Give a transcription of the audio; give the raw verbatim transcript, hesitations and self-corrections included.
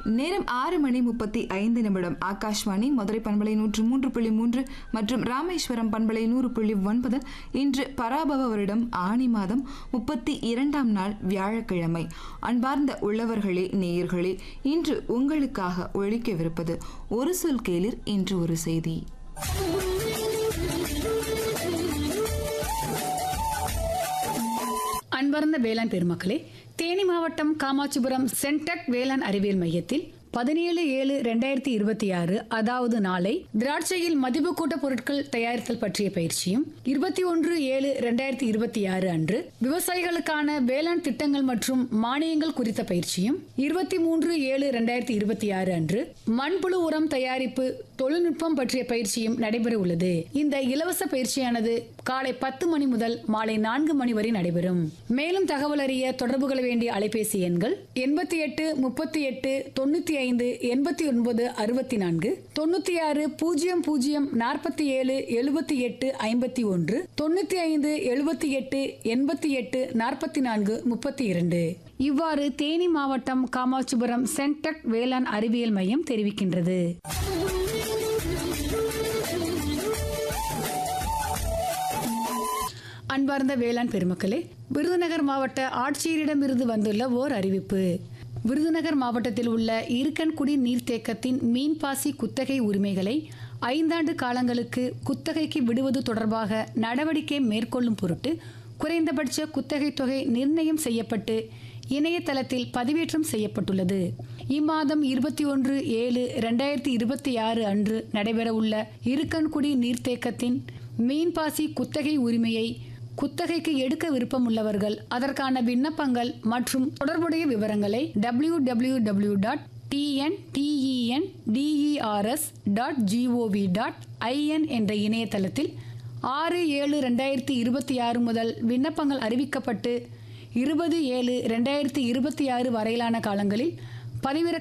நேரம் ஆறு மணி முப்பத்தி ஐந்து நிமிடம். ஆகாஷ்வாணி மதுரை பண்பலை நூற்று மூன்று புள்ளி மூன்று மற்றும் ராமேஸ்வரம் பண்பலை நூறு புள்ளி ஒன்பது. இன்று பராபவ வருடம் ஆனி மாதம் முப்பத்தி இரண்டாம் நாள் வியாழக்கிழமை. அன்பார்ந்த உள்ளவர்களே, நேயர்களே, இன்று உங்களுக்காக ஒழிக்கவிருப்பது ஒரு சொல் கேளிர், இன்று ஒரு செய்தி. அன்பார்ந்த வேளாண் பெருமக்களே, தேனி மாவட்டம் காமாட்சிபுரம் சென்டெக் வேளாண் அறிவியல் மையத்தில் பதினேழு ஏழு ரெண்டாயிரத்தி இருபத்தி ஆறு அதாவது நாளை திராட்சையில் மதிப்பு கூட்ட பொருட்கள் தயாரித்தல் பற்றிய பயிற்சியும், இருபத்தி ஒன்று ஏழு ரெண்டாயிரத்தி இருபத்தி ஆறு அன்று விவசாயிகளுக்கான வேளாண் திட்டங்கள் மற்றும் மானியங்கள் குறித்த பயிற்சியும், இருபத்தி மூன்று ஏழு ரெண்டாயிரத்தி இருபத்தி ஆறு அன்று மண்புழு உரம் தயாரிப்பு தொழில்நுட்பம் பற்றிய பயிற்சியும் நடைபெற உள்ளது. இந்த இலவச பயிற்சியானது காலை பத்து மணி முதல் மாலை நான்கு மணி வரை நடைபெறும். மேலும் தகவல் அறிய தொடர்பு கொள்ள வேண்டிய அலைபேசி எண்கள் எண்பத்தி எட்டு முப்பத்தி எட்டு தொண்ணூத்தி ஐந்து எண்பத்தி ஒன்பது அறுபத்தி நான்கு, தொண்ணூத்தி ஆறு பூஜ்ஜியம் பூஜ்ஜியம் நாற்பத்தி ஏழு எழுபத்தி எட்டு ஐம்பத்தி ஒன்று, தொண்ணூத்தி ஐந்து எழுபத்தி எட்டு எண்பத்தி எட்டு நாற்பத்தி நான்கு முப்பத்தி இரண்டு. இவ்வாறு தேனி மாவட்டம் காமாட்சிபுரம் சென்டெக் வேளாண் அறிவியல் மையம் தெரிவிக்கின்றது. அன்பார்ந்த வேளாண் பெருமக்களே, விருதுநகர் மாவட்ட ஆட்சியரிடமிருந்து வந்துள்ள ஓர் அறிவிப்பு. விருதுநகர் மாவட்டத்தில் உள்ள இருக்கன்குடி நீர்த்தேக்கத்தின் மீன்பாசி குத்தகை உரிமைகளை ஐந்தாண்டு காலங்களுக்கு குத்தகைக்கு விடுவது தொடர்பாக நடவடிக்கை மேற்கொள்ளும் பொருட்டு குறைந்தபட்ச குத்தகை தொகை நிர்ணயம் செய்யப்பட்டு இணையதளத்தில் பதிவேற்றம் செய்யப்பட்டுள்ளது. இம்மாதம் இருபத்தி ஒன்று ஏழு ரெண்டாயிரத்தி இருபத்தி ஆறு அன்று நடைபெற உள்ள இருக்கன்குடி நீர்த்தேக்கத்தின் மீன்பாசி குத்தகை உரிமையை குத்தகைக்கு எடுக்க விருப்பம் உள்ளவர்கள் அதற்கான விண்ணப்பங்கள் மற்றும் தொடர்புடைய விவரங்களை W W W dot டிஎன்டிஇஎன்டிஇஆர்எஸ் dot gov dot IN என்ற இணையதளத்தில் ஆறு ஏழு ரெண்டாயிரத்தி இருபத்தி ஆறு முதல் விண்ணப்பங்கள் அறிவிக்கப்பட்டு இருபது ஏழு ரெண்டாயிரத்தி இருபத்தி ஆறு வரையிலான காலங்களில் பதிவிறக்க